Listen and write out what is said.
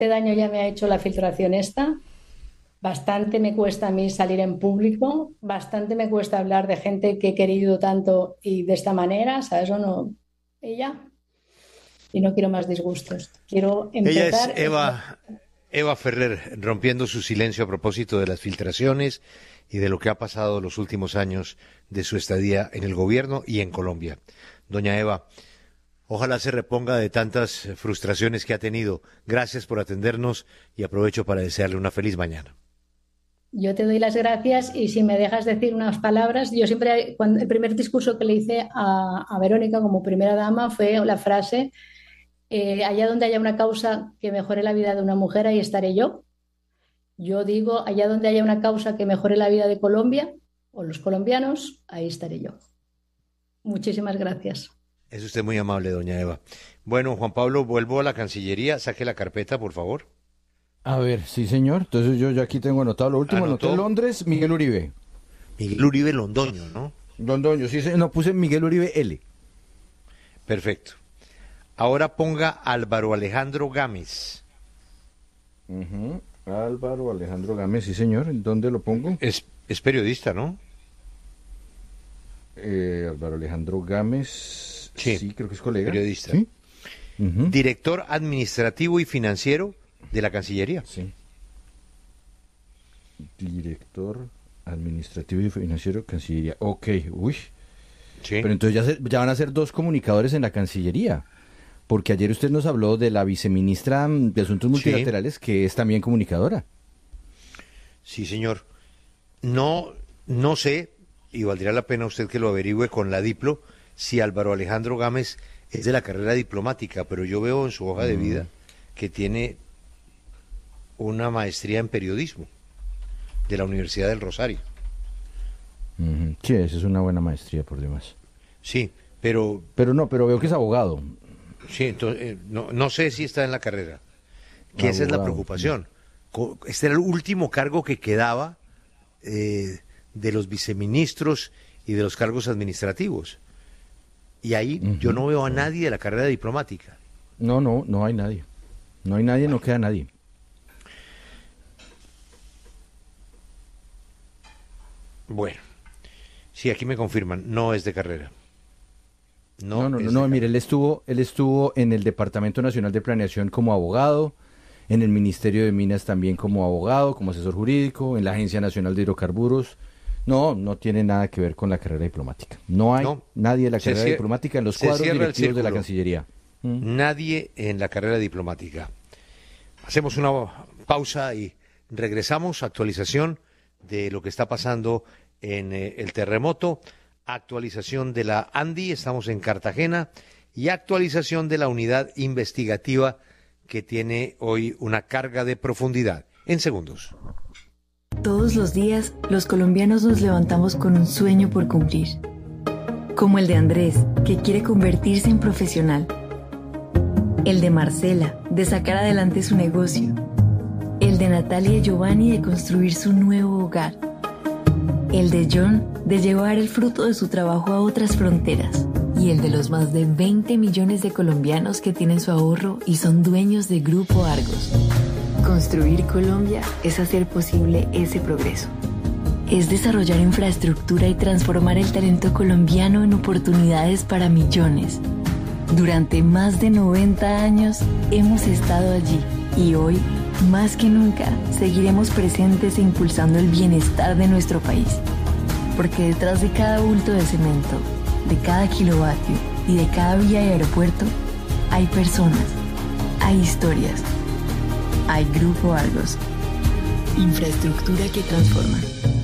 daño ya me ha hecho la filtración esta. Bastante me cuesta a mí salir en público, bastante me cuesta hablar de gente que he querido tanto y de esta manera, ¿sabes o no? Ella. Y no quiero más disgustos. Quiero Ella es empezar. Eva Ferrer, rompiendo su silencio a propósito de las filtraciones y de lo que ha pasado los últimos años de su estadía en el gobierno y en Colombia. Doña Eva, ojalá se reponga de tantas frustraciones que ha tenido. Gracias por atendernos y aprovecho para desearle una feliz mañana. Yo te doy las gracias y si me dejas decir unas palabras, yo siempre, el primer discurso que le hice a Verónica como primera dama fue la frase, allá donde haya una causa que mejore la vida de una mujer, ahí estaré yo. Yo digo, allá donde haya una causa que mejore la vida de Colombia o los colombianos, ahí estaré yo. Muchísimas gracias. Es usted muy amable, doña Eva. Bueno, Juan Pablo, vuelvo a la Cancillería. Saque la carpeta, por favor. A ver, sí, señor. Entonces yo ya aquí tengo anotado lo último. ¿Anotó? Anoté Londres, Miguel Uribe. Miguel Uribe Londoño, ¿no? Londoño, sí, no puse Miguel Uribe L. Perfecto. Ahora ponga Álvaro Alejandro Gámez. Álvaro Alejandro Gámez, sí, señor. ¿En dónde lo pongo? Es periodista, ¿no? Álvaro Alejandro Gámez. Sí, creo que es colega. periodista. ¿Sí? Director administrativo y financiero de la Cancillería. Sí. Director administrativo y financiero, Cancillería. Ok, uy. Sí. Pero entonces ya van a ser dos comunicadores en la Cancillería. Porque ayer usted nos habló de la viceministra de Asuntos Multilaterales, que es también comunicadora. Sí, señor. No sé, y valdría la pena usted que lo averigüe con la Diplo, si Álvaro Alejandro Gámez es de la carrera diplomática, pero yo veo en su hoja de vida que tiene una maestría en periodismo de la Universidad del Rosario. Sí, esa es una buena maestría, por demás. Sí, pero Pero veo que es abogado. sí, entonces, no sé si está en la carrera, que esa es la Abogado, preocupación. Este era el último cargo que quedaba de los viceministros y de los cargos administrativos. Y ahí yo no veo a nadie de la carrera diplomática. No hay nadie. No hay nadie, no queda nadie. Bueno, sí, aquí me confirman, no es de carrera. No, mire, él estuvo en el Departamento Nacional de Planeación como abogado, en el Ministerio de Minas también como abogado, como asesor jurídico, en la Agencia Nacional de Hidrocarburos. No tiene nada que ver con la carrera diplomática. No hay nadie de la carrera diplomática en los cuadros directivos de la Cancillería. Nadie en la carrera diplomática. Hacemos una pausa y regresamos. Actualización de lo que está pasando en el terremoto, actualización de la ANDI, estamos en Cartagena, y actualización de la unidad investigativa que tiene hoy una carga de profundidad. En segundos. Todos los días, los colombianos nos levantamos con un sueño por cumplir. Como el de Andrés, que quiere convertirse en profesional. El de Marcela, de sacar adelante su negocio. El de Natalia y Giovanni, de construir su nuevo hogar. El de John, de llevar el fruto de su trabajo a otras fronteras. Y el de los más de 20 millones de colombianos que tienen su ahorro y son dueños de Grupo Argos. Construir Colombia es hacer posible ese progreso. Es desarrollar infraestructura y transformar el talento colombiano en oportunidades para millones. Durante más de 90 años hemos estado allí y hoy, más que nunca, seguiremos presentes e impulsando el bienestar de nuestro país. Porque detrás de cada bulto de cemento, de cada kilovatio y de cada vía y aeropuerto, hay personas, hay historias, hay Grupo Argos. Infraestructura que transforma.